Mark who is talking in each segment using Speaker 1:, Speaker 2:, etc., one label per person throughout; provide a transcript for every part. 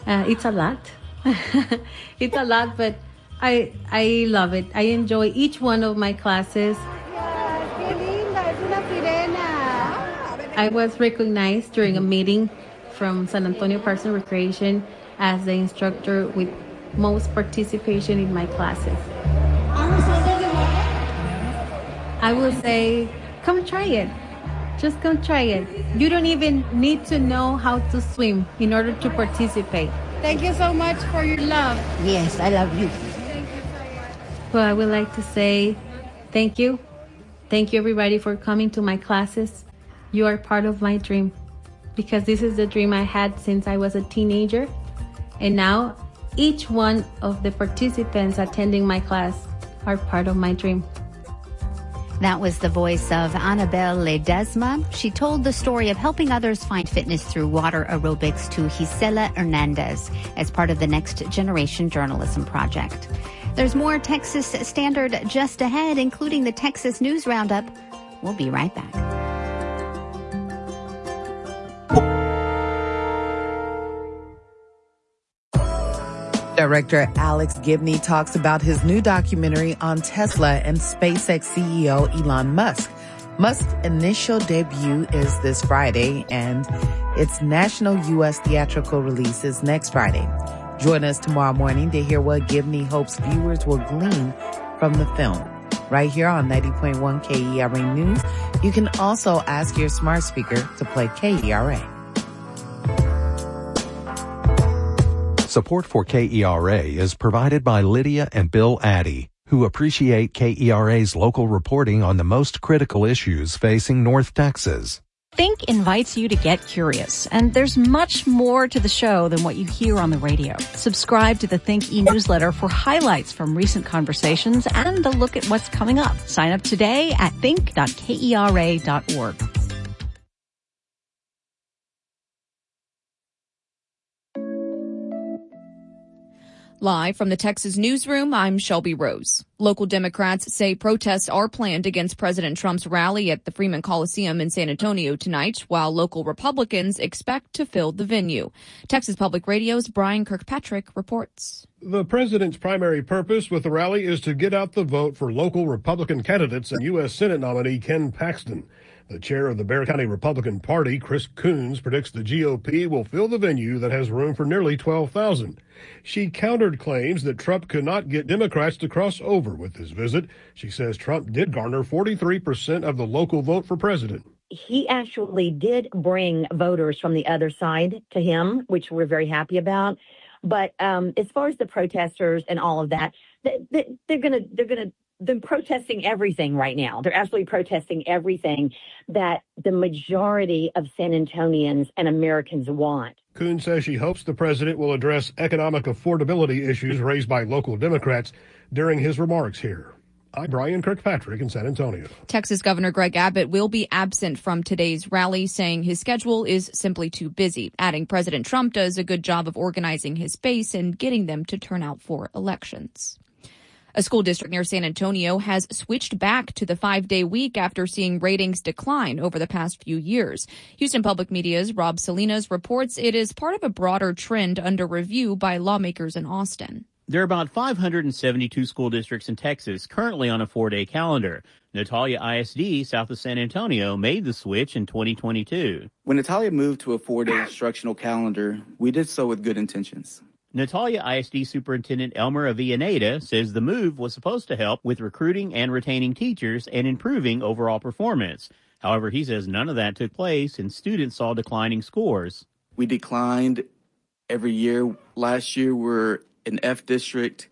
Speaker 1: It's a lot. It's a lot, but I love it. I enjoy each one of my classes. I was recognized during a meeting from San Antonio Parks and Recreation as the instructor with most participation in my classes. I will say, come try it. Just come try it. You don't even need to know how to swim in order to participate.
Speaker 2: Thank you so much for your love.
Speaker 3: Yes, I love you.
Speaker 1: Well, I would like to say thank you. Thank you, everybody, for coming to my classes. You are part of my dream, because this is the dream I had since I was a teenager. And now each one of the participants attending my class are part of my dream.
Speaker 4: That was the voice of Annabelle Ledesma. She told the story of helping others find fitness through water aerobics to Gisela Hernandez as part of the Next Generation Journalism Project. There's more Texas Standard just ahead, including the Texas News Roundup. We'll be right back.
Speaker 5: Director Alex Gibney talks about his new documentary on Tesla and SpaceX CEO Elon Musk. Musk's initial debut is this Friday, and its national U.S. theatrical release is next Friday. Join us tomorrow morning to hear what Gibney hopes viewers will glean from the film. Right here on 90.1 KERA News. You can also ask your smart speaker to play KERA.
Speaker 6: Support for KERA is provided by Lydia and Bill Addy, who appreciate KERA's local reporting on the most critical issues facing North Texas.
Speaker 7: Think invites you to get curious, and there's much more to the show than what you hear on the radio. Subscribe to the Think e-newsletter for highlights from recent conversations and a look at what's coming up. Sign up today at think.kera.org.
Speaker 8: Live from the Texas Newsroom, I'm Shelby Rose. Local Democrats say protests are planned against President Trump's rally at the Freeman Coliseum in San Antonio tonight, while local Republicans expect to fill the venue. Texas Public Radio's Brian Kirkpatrick reports.
Speaker 9: The president's primary purpose with the rally is to get out the vote for local Republican candidates and U.S. Senate nominee Ken Paxton. The chair of the Bexar County Republican Party, Chris Coons, predicts the GOP will fill the venue that has room for nearly 12,000. She countered claims that Trump could not get Democrats to cross over with his visit. She says Trump did garner 43% of the local vote for president.
Speaker 10: He actually did bring voters from the other side to him, which we're very happy about. But as far as the protesters and all of that, they're protesting everything right now. They're absolutely protesting everything that the majority of San Antonians and Americans want.
Speaker 9: Coons says she hopes the president will address economic affordability issues raised by local Democrats during his remarks here. I'm Brian Kirkpatrick in San Antonio.
Speaker 8: Texas Governor Greg Abbott will be absent from today's rally, saying his schedule is simply too busy, adding President Trump does a good job of organizing his base and getting them to turn out for elections. A school district near San Antonio has switched back to the 5-day week after seeing ratings decline over the past few years. Houston Public Media's Rob Salinas reports it is part of a broader trend under review by lawmakers in Austin.
Speaker 11: There are about 572 school districts in Texas currently on a 4-day calendar. Natalia ISD, south of San Antonio, made the switch in 2022.
Speaker 12: When Natalia moved to a 4-day instructional calendar, we did so with good intentions.
Speaker 11: Natalia ISD Superintendent Elmer Avillaneda says the move was supposed to help with recruiting and retaining teachers and improving overall performance. However, he says none of that took place and students saw declining scores.
Speaker 12: We declined every year. Last year, we're an F district.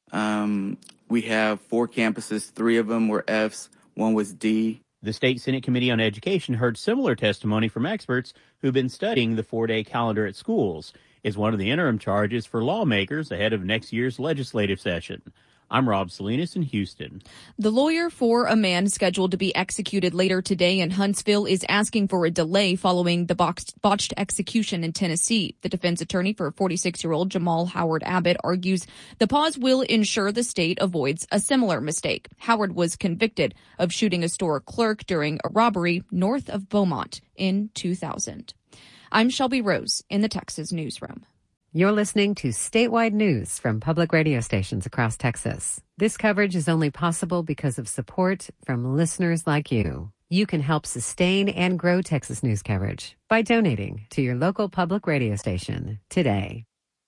Speaker 12: We have 4 campuses. 3 of them were Fs. 1 was D.
Speaker 11: The State Senate Committee on Education heard similar testimony from experts who've been studying the 4-day calendar at schools. Is one of the interim charges for lawmakers ahead of next year's legislative session. I'm Rob Salinas in Houston.
Speaker 8: The lawyer for a man scheduled to be executed later today in Huntsville is asking for a delay following the botched execution in Tennessee. The defense attorney for 46-year-old Jamal Howard Abbott argues the pause will ensure the state avoids a similar mistake. Howard was convicted of shooting a store clerk during a robbery north of Beaumont in 2000. I'm Shelby Rose in the Texas Newsroom.
Speaker 3: You're listening to statewide news from public radio stations across Texas. This coverage is only possible because of support from listeners like you. You can help sustain and grow Texas news coverage by donating to your local public radio station today.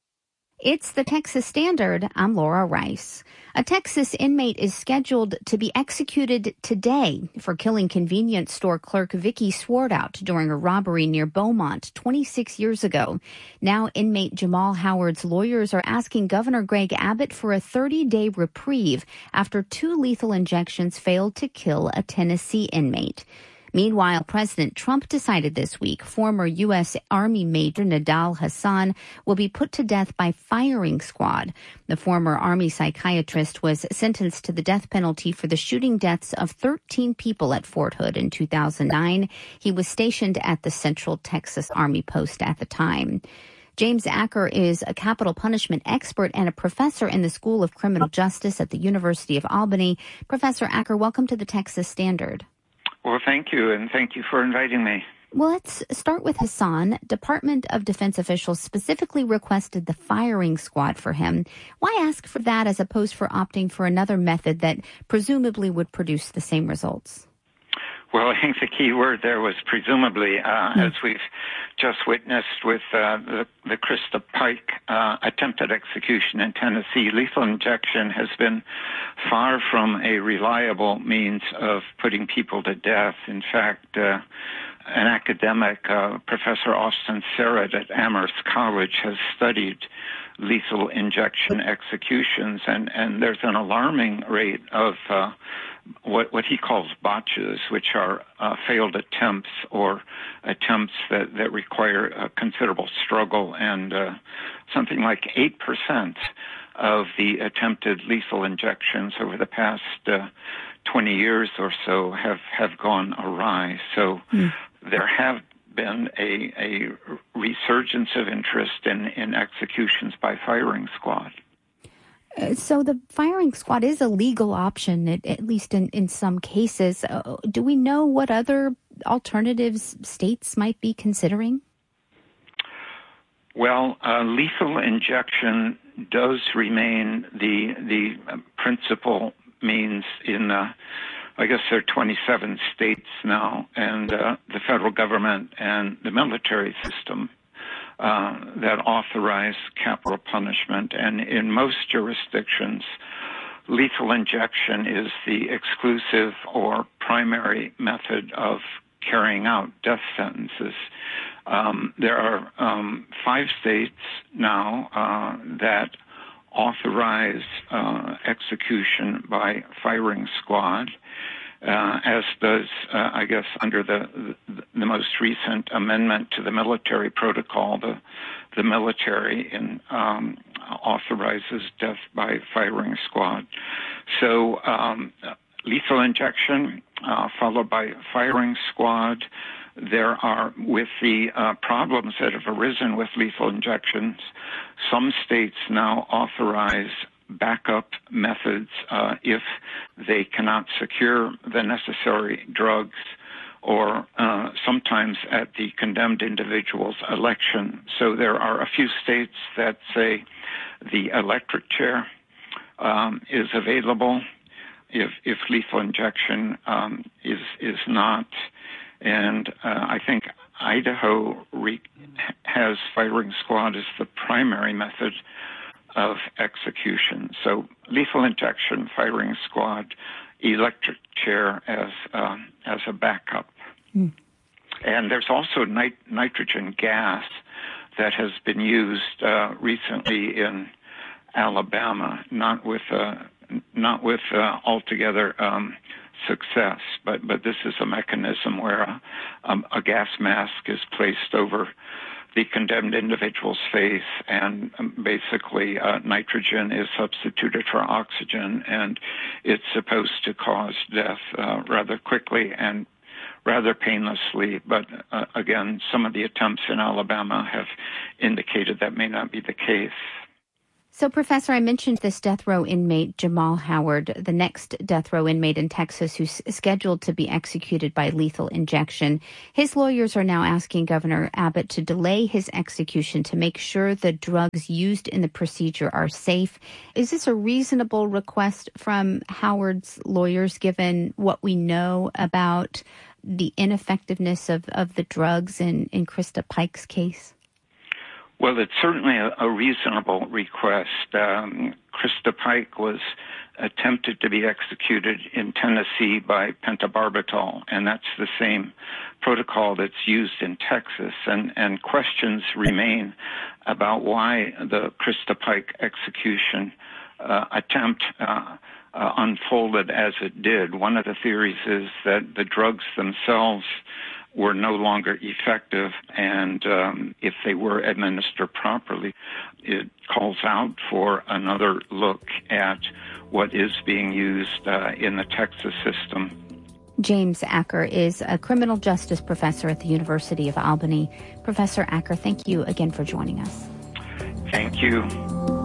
Speaker 4: It's the Texas Standard. I'm Laura Rice. A Texas inmate is scheduled to be executed today for killing convenience store clerk Vicky Swartout during a robbery near Beaumont 26 years ago. Now, inmate Jamal Howard's lawyers are asking Governor Greg Abbott for a 30-day reprieve after 2 lethal injections failed to kill a Tennessee inmate. Meanwhile, President Trump decided this week former U.S. Army Major Nidal Hasan will be put to death by firing squad. The former Army psychiatrist was sentenced to the death penalty for the shooting deaths of 13 people at Fort Hood in 2009. He was stationed at the Central Texas Army Post at the time. James Acker is a capital punishment expert and a professor in the School of Criminal Justice at the University of Albany. Professor Acker, welcome to the Texas Standard.
Speaker 13: Well, thank you, and thank you for inviting me.
Speaker 4: Well, let's start with Hasan. Department of Defense officials specifically requested the firing squad for him. Why ask for that as opposed for opting for another method that presumably would produce the same results?
Speaker 13: Well, I think the key word there was presumably, as we've just witnessed with the Krista Pike attempted execution in Tennessee. Lethal injection has been far from a reliable means of putting people to death. In fact, an academic, Professor Austin Serrett at Amherst College, has studied lethal injection executions, and there's an alarming rate of what he calls botches, which are failed attempts or attempts that require a considerable struggle, and something like 8% of the attempted lethal injections over the past 20 years or so have gone awry. So there have been a resurgence of interest in executions by firing squad.
Speaker 4: So the firing squad is a legal option, at least in some cases. Do we know what other alternatives states might be considering?
Speaker 13: Well, lethal injection does remain the principal means in, I guess there are 27 states now, and the federal government and the military system that authorize capital punishment. And in most jurisdictions, lethal injection is the exclusive or primary method of carrying out death sentences. There are 5 states now that authorize execution by firing squad, as does, I guess, under the most recent amendment to the military protocol, the military authorizes death by firing squad. So lethal injection followed by firing squad. There are, with the problems that have arisen with lethal injections, some states now authorize backup methods if they cannot secure the necessary drugs, or sometimes at the condemned individual's election. So there are a few states that say the electric chair is available if lethal injection is not. And I think Idaho has firing squad as the primary method of execution. So lethal injection, firing squad, electric chair as a backup. And there's also nitrogen gas that has been used recently in Alabama, not with altogether success, but this is a mechanism where a gas mask is placed over the condemned individual's face, and basically nitrogen is substituted for oxygen, and it's supposed to cause death rather quickly and rather painlessly. But again, some of the attempts in Alabama have indicated that may not be the case.
Speaker 4: So, Professor, I mentioned this death row inmate, Jamal Howard, the next death row inmate in Texas who's scheduled to be executed by lethal injection. His lawyers are now asking Governor Abbott to delay his execution to make sure the drugs used in the procedure are safe. Is this a reasonable request from Howard's lawyers, given what we know about the ineffectiveness of the drugs in Krista Pike's case?
Speaker 13: Well, it's certainly a reasonable request. Krista Pike was attempted to be executed in Tennessee by pentobarbital, and that's the same protocol that's used in Texas. And questions remain about why the Krista Pike execution attempt unfolded as it did. One of the theories is that the drugs themselves were no longer effective, and if they were administered properly, it calls out for another look at what is being used in the Texas system.
Speaker 4: James Acker is a criminal justice professor at the University of Albany. Professor Acker, thank you again for joining us.
Speaker 13: Thank you.